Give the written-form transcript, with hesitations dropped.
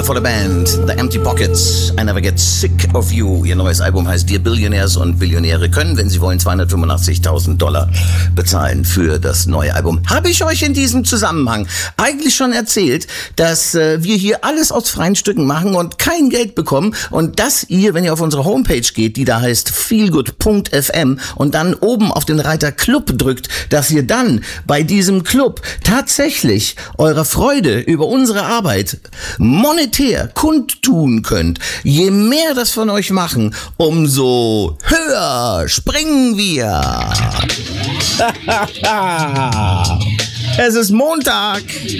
wundervolle Band, The Empty Pockets, I Never Get Sick of You. Ihr neues Album heißt Dear Billionaires und Billionäre können, wenn sie wollen, $285.000 bezahlen für das neue Album. Habe ich euch in diesem Zusammenhang eigentlich schon erzählt, dass wir hier alles aus freien Stücken machen und kein Geld bekommen und dass ihr, wenn ihr auf unsere Homepage geht, die da heißt feelgood.fm und dann oben auf den Reiter Club drückt, dass ihr dann bei diesem Club tatsächlich eurer Freude über unsere Arbeit monetär kundtun könnt. Je mehr das von euch machen, umso höher springen wir. Es ist Montag.